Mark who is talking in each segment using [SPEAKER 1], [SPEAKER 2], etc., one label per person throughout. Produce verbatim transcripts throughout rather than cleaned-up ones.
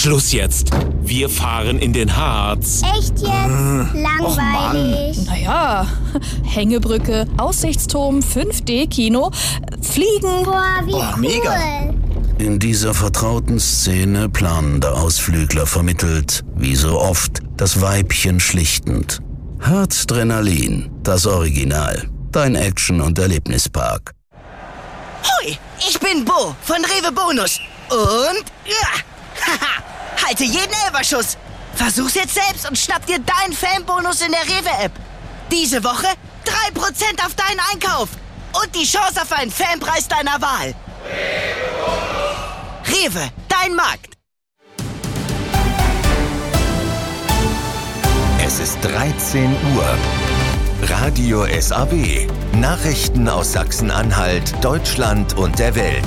[SPEAKER 1] Schluss jetzt. Wir fahren in den Harz.
[SPEAKER 2] Echt jetzt? Äh, Langweilig.
[SPEAKER 3] Och, naja, Hängebrücke, Aussichtsturm, fünf D Kino, Fliegen.
[SPEAKER 2] Boah, wie
[SPEAKER 4] oh,
[SPEAKER 2] cool.
[SPEAKER 4] Mega.
[SPEAKER 5] In dieser vertrauten Szene planen der Ausflügler vermittelt, wie so oft, das Weibchen schlichtend. Harzdrenalin, das Original. Dein Action- und Erlebnispark.
[SPEAKER 4] Hoi, ich bin Bo von Rewe Bonus. Und, ja, haha, halte jeden Elferschuss. Versuch's jetzt selbst und schnapp dir deinen Fanbonus in der Rewe-App. Diese Woche drei Prozent auf deinen Einkauf. Und die Chance auf einen Fanpreis deiner Wahl. Rewe, dein Markt.
[SPEAKER 6] Es ist dreizehn Uhr. Radio S A W. Nachrichten aus Sachsen-Anhalt, Deutschland und der Welt.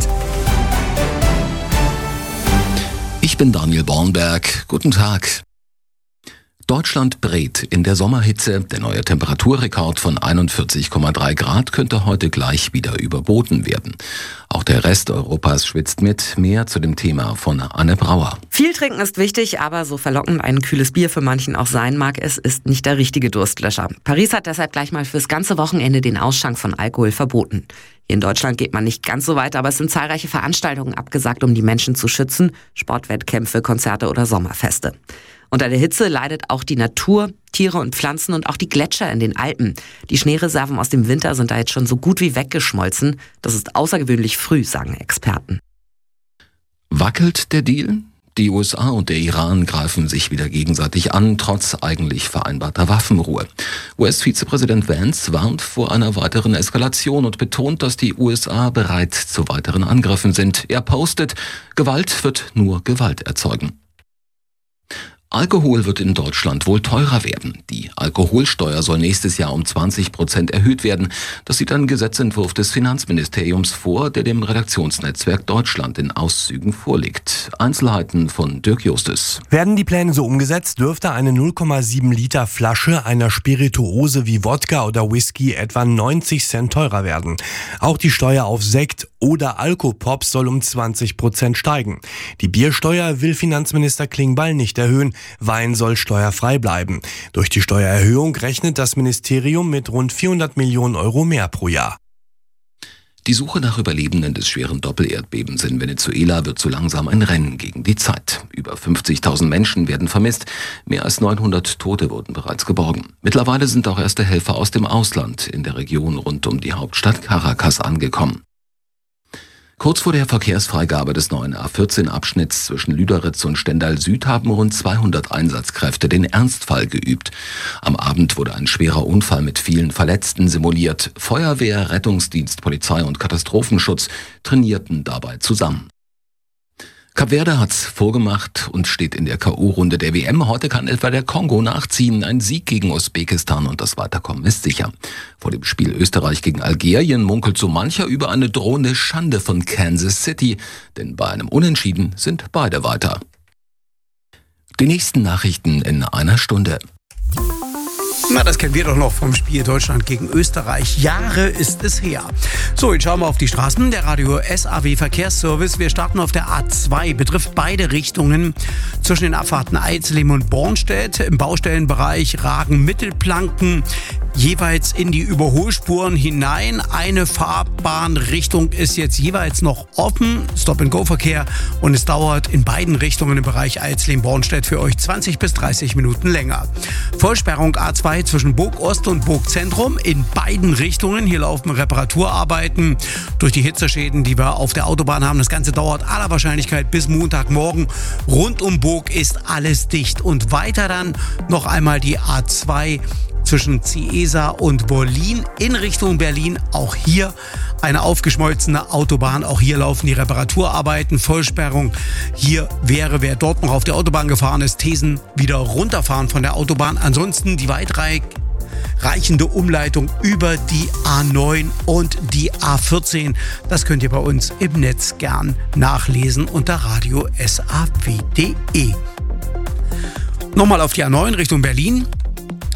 [SPEAKER 7] Ich bin Daniel Bornberg. Guten Tag. Deutschland brät in der Sommerhitze. Der neue Temperaturrekord von einundvierzig Komma drei Grad könnte heute gleich wieder überboten werden. Auch der Rest Europas schwitzt mit. Mehr zu dem Thema von Anne Brauer.
[SPEAKER 8] Viel trinken ist wichtig, aber so verlockend ein kühles Bier für manchen auch sein mag, es ist nicht der richtige Durstlöscher. Paris hat deshalb gleich mal fürs ganze Wochenende den Ausschank von Alkohol verboten. Hier in Deutschland geht man nicht ganz so weit, aber es sind zahlreiche Veranstaltungen abgesagt, um die Menschen zu schützen. Sportwettkämpfe, Konzerte oder Sommerfeste. Unter der Hitze leidet auch die Natur, Tiere und Pflanzen und auch die Gletscher in den Alpen. Die Schneereserven aus dem Winter sind da jetzt schon so gut wie weggeschmolzen. Das ist außergewöhnlich früh, sagen Experten.
[SPEAKER 7] Wackelt der Deal? Die U S A und der Iran greifen sich wieder gegenseitig an, trotz eigentlich vereinbarter Waffenruhe. U S-Vizepräsident Vance warnt vor einer weiteren Eskalation und betont, dass die U S A bereit zu weiteren Angriffen sind. Er postet, Gewalt wird nur Gewalt erzeugen. Alkohol wird in Deutschland wohl teurer werden. Die Alkoholsteuer soll nächstes Jahr um zwanzig Prozent erhöht werden. Das sieht ein Gesetzentwurf des Finanzministeriums vor, der dem Redaktionsnetzwerk Deutschland in Auszügen vorliegt. Einzelheiten von Dirk Justus.
[SPEAKER 9] Werden die Pläne so umgesetzt, dürfte eine null Komma sieben Liter Flasche einer Spirituose wie Wodka oder Whisky etwa neunzig Cent teurer werden. Auch die Steuer auf Sekt oder Alkopops soll um zwanzig Prozent steigen. Die Biersteuer will Finanzminister Klingbeil nicht erhöhen. Wein soll steuerfrei bleiben. Durch die Steuererhöhung rechnet das Ministerium mit rund vierhundert Millionen Euro mehr pro Jahr.
[SPEAKER 7] Die Suche nach Überlebenden des schweren Doppelerdbebens in Venezuela wird so langsam ein Rennen gegen die Zeit. Über fünfzigtausend Menschen werden vermisst. Mehr als neunhundert Tote wurden bereits geborgen. Mittlerweile sind auch erste Helfer aus dem Ausland in der Region rund um die Hauptstadt Caracas angekommen. Kurz vor der Verkehrsfreigabe des neuen A vierzehn Abschnitts zwischen Lüderitz und Stendal Süd haben rund zweihundert Einsatzkräfte den Ernstfall geübt. Am Abend wurde ein schwerer Unfall mit vielen Verletzten simuliert. Feuerwehr, Rettungsdienst, Polizei und Katastrophenschutz trainierten dabei zusammen. Kap Verde hat's vorgemacht und steht in der K O-Runde der W M. Heute kann etwa der Kongo nachziehen. Ein Sieg gegen Usbekistan und das Weiterkommen ist sicher. Vor dem Spiel Österreich gegen Algerien munkelt so mancher über eine drohende Schande von Kansas City. Denn bei einem Unentschieden sind beide weiter. Die nächsten Nachrichten in einer Stunde.
[SPEAKER 10] Na, das kennen wir doch noch vom Spiel Deutschland gegen Österreich. Jahre ist es her. So, jetzt schauen wir auf die Straßen. Der Radio S A W Verkehrsservice. Wir starten auf der A zwei. Betrifft beide Richtungen. Zwischen den Abfahrten Eisleben und Bornstedt. Im Baustellenbereich ragen Mittelplanken jeweils in die Überholspuren hinein. Eine Fahrbahnrichtung ist jetzt jeweils noch offen. Stop-and-Go-Verkehr. Und es dauert in beiden Richtungen im Bereich Eisleben-Bornstedt für euch zwanzig bis dreißig Minuten länger. Vollsperrung A zwei zwischen Burg Ost und Burg Zentrum in beiden Richtungen. Hier laufen Reparaturarbeiten durch die Hitzeschäden, die wir auf der Autobahn haben. Das Ganze dauert aller Wahrscheinlichkeit bis Montagmorgen. Rund um Burg ist alles dicht. Und weiter dann noch einmal die A zwei zwischen Ciesa und Berlin in Richtung Berlin. Auch hier eine aufgeschmolzene Autobahn. Auch hier laufen die Reparaturarbeiten. Vollsperrung. Hier wäre, wer dort noch auf der Autobahn gefahren ist, Thesen wieder runterfahren von der Autobahn. Ansonsten die weitreichende Umleitung über die A neun und die A vierzehn. Das könnt ihr bei uns im Netz gern nachlesen unter radio S A W punkt de. Nochmal auf die A neun Richtung Berlin.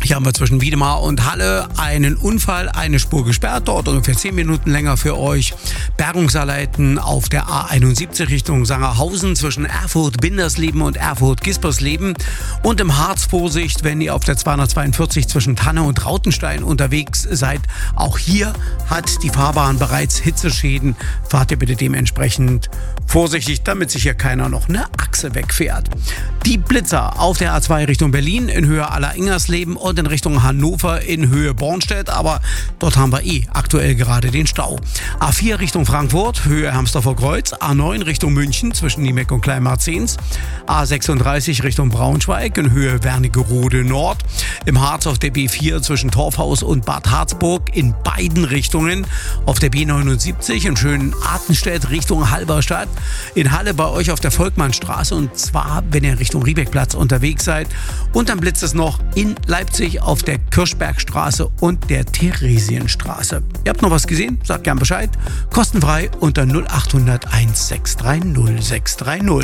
[SPEAKER 10] Hier haben wir zwischen Wiedemar und Halle einen Unfall, eine Spur gesperrt, dort ungefähr zehn Minuten länger für euch. Bergungsarbeiten auf der A einundsiebzig Richtung Sangerhausen zwischen Erfurt-Bindersleben und Erfurt-Gispersleben. Und im Harz Vorsicht, wenn ihr auf der zweihundertzweiundvierzig zwischen Tanne und Rautenstein unterwegs seid. Auch hier hat die Fahrbahn bereits Hitzeschäden. Fahrt ihr bitte dementsprechend vorsichtig, damit sich hier keiner noch eine Achse wegfährt. Die Blitzer auf der A zwei Richtung Berlin in Höhe Aller-Ingersleben und in Richtung Hannover in Höhe Bornstedt, aber dort haben wir eh aktuell gerade den Stau. A vier Richtung Frankfurt, Höhe Hermsdorfer Kreuz, A neun Richtung München zwischen Niemeck und Kleinmarzens, A sechsunddreißig Richtung Braunschweig in Höhe Wernigerode Nord, im Harz auf der B vier zwischen Torfhaus und Bad Harzburg in beiden Richtungen, auf der B neunundsiebzig in schönen Artenstedt Richtung Halberstadt, in Halle bei euch auf der Volkmannstraße und zwar, wenn ihr Richtung Riebeckplatz unterwegs seid, und dann blitzt es noch in Leipzig auf der Kirchbergstraße und der Theresienstraße. Ihr habt noch was gesehen? Sagt gern Bescheid. Kostenfrei unter null acht hundert eins sechs drei null sechs drei null.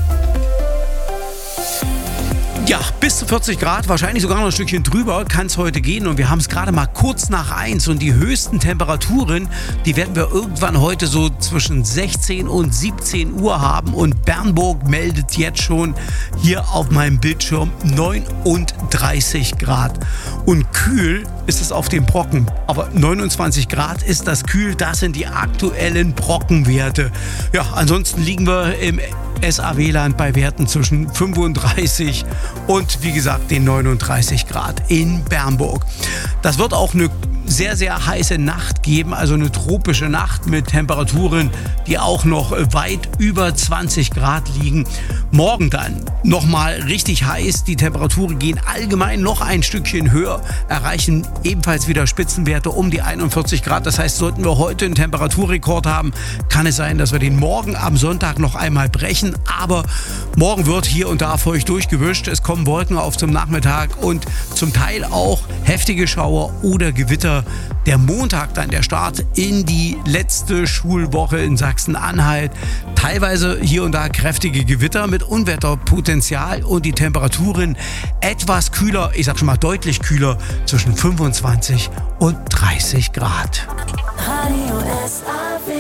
[SPEAKER 10] Ja, bis zu vierzig Grad, wahrscheinlich sogar noch ein Stückchen drüber, kann es heute gehen. Und wir haben es gerade mal kurz nach eins. Und die höchsten Temperaturen, die werden wir irgendwann heute so zwischen sechzehn und siebzehn Uhr haben. Und Bernburg meldet jetzt schon hier auf meinem Bildschirm neununddreißig Grad. Und kühl ist es auf dem Brocken. Aber neunundzwanzig Grad ist das kühl, das sind die aktuellen Brockenwerte. Ja, ansonsten liegen wir im S A W-Land bei Werten zwischen fünfunddreißig und wie gesagt den neununddreißig Grad in Bernburg. Das wird auch eine sehr, sehr heiße Nacht geben, also eine tropische Nacht mit Temperaturen, die auch noch weit über zwanzig Grad liegen. Morgen dann nochmal richtig heiß. Die Temperaturen gehen allgemein noch ein Stückchen höher, erreichen ebenfalls wieder Spitzenwerte um die einundvierzig Grad. Das heißt, sollten wir heute einen Temperaturrekord haben, kann es sein, dass wir den morgen am Sonntag noch einmal brechen. Aber morgen wird hier und da feucht durchgewischt. Es kommen Wolken auf zum Nachmittag und zum Teil auch heftige Schauer oder Gewitter. Der Montag dann der Start in die letzte Schulwoche in Sachsen-Anhalt. Teilweise hier und da kräftige Gewitter mit Unwetterpotenzial und die Temperaturen etwas kühler, ich sag schon mal deutlich kühler, zwischen fünfundzwanzig und dreißig Grad.
[SPEAKER 6] Radio S A W.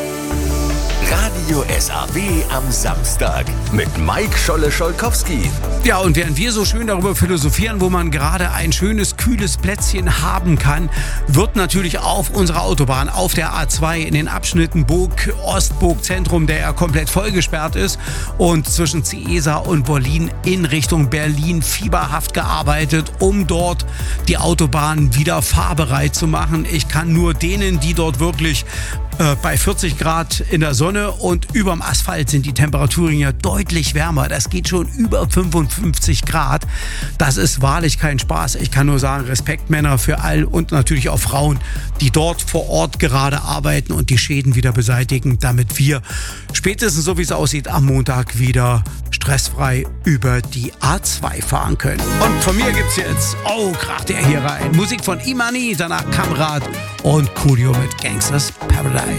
[SPEAKER 6] Radio S A W am Samstag mit Mike Scholle-Scholkowski.
[SPEAKER 10] Ja, und während wir so schön darüber philosophieren, wo man gerade ein schönes, kühles Plätzchen haben kann, wird natürlich auf unserer Autobahn, auf der A zwei in den Abschnitten Burg, Ost, Burg Zentrum, der ja komplett vollgesperrt ist, und zwischen Ciesa und Berlin in Richtung Berlin fieberhaft gearbeitet, um dort die Autobahn wieder fahrbereit zu machen. Ich kann nur denen, die dort wirklich äh, bei vierzig Grad in der Sonne und überm Asphalt sind die Temperaturen ja deutlich wärmer. Das geht schon über fünfundfünfzig Grad. Das ist wahrlich kein Spaß. Ich kann nur sagen, Respekt Männer für all und natürlich auch Frauen, die dort vor Ort gerade arbeiten und die Schäden wieder beseitigen, damit wir spätestens, so wie es aussieht, am Montag wieder stressfrei über die A zwei fahren können. Und von mir gibt's jetzt, oh, kracht der hier rein, Musik von Imani, danach Kamrat und Coolio mit Gangsters Paradise.